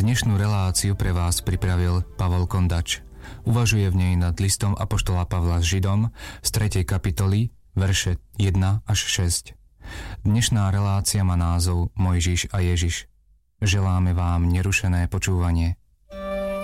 Dnešnú reláciu pre vás pripravil Pavol Kondač. Uvažuje v nej nad listom apoštola Pavla s Židom z 3. kapitoly, verše 1 až 6. Dnešná relácia má názov Mojžiš a Ježiš. Želáme vám nerušené počúvanie.